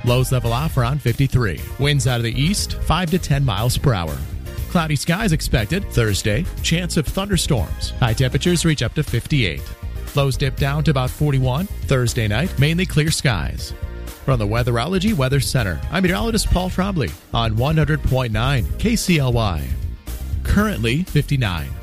Lows level off around 53. Winds out of the east, 5 to 10 miles per hour. Cloudy skies expected Thursday. Chance of thunderstorms. High temperatures reach up to 58. Lows dip down to about 41. Thursday night, mainly clear skies. From the Weatherology Weather Center, I'm meteorologist Paul Trombley on 100.9 KCLY. Currently 59.